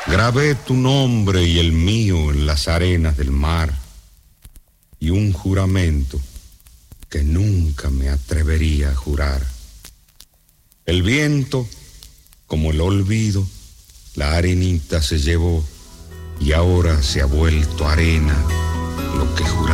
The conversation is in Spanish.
Grabé tu nombre y el mío en las arenas del mar, y un juramento que nunca me atrevería a jurar. El viento, como el olvido, la arenita se llevó, y ahora se ha vuelto arena lo que juraba.